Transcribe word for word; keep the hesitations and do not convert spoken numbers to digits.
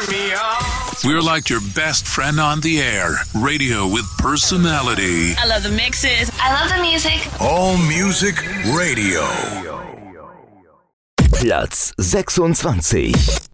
me on. We're like your best friend on the air. Radio with personality. I love the mixes. I love the music. All Music Radio. Platz sechsundzwanzig.